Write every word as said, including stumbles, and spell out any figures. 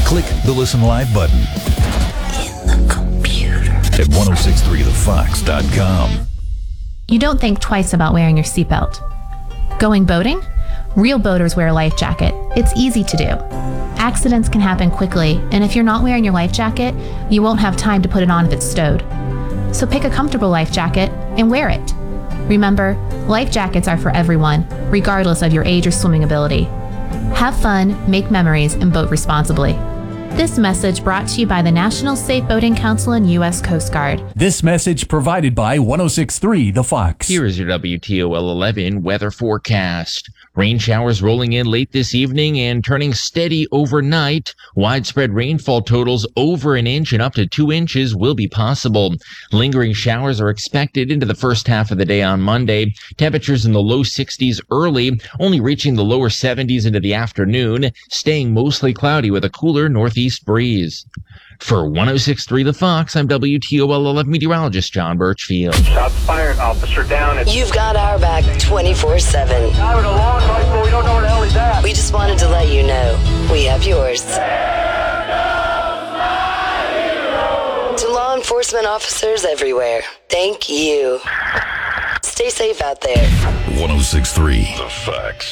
Click the Listen Live button In the computer. at ten sixty-three the fox dot com. You don't think twice about wearing your seatbelt. Going boating? Real boaters wear a life jacket. It's easy to do. Accidents can happen quickly, and if you're not wearing your life jacket, you won't have time to put it on if it's stowed. So pick a comfortable life jacket and wear it. Remember, life jackets are for everyone, regardless of your age or swimming ability. Have fun, make memories, and boat responsibly. This message brought to you by the National Safe Boating Council and U S Coast Guard. This message provided by ten sixty-three The Fox. Here is your W T O L eleven weather forecast. Rain showers rolling in late this evening and turning steady overnight. Widespread rainfall totals over an inch and up to two inches will be possible. Lingering showers are expected into the first half of the day on Monday. Temperatures in the low sixties early, only reaching the lower seventies into the afternoon, staying mostly cloudy with a cooler northeast breeze. For ten sixty-three The Fox, I'm W T O L eleven meteorologist John Birchfield. Shots fired, officer down. At- You've got our back twenty-four seven. I would have long rifle, but we don't know where the hell he's at. We just wanted to let you know we have yours. To law enforcement officers everywhere, thank you. Stay safe out there. ten sixty-three The Fox.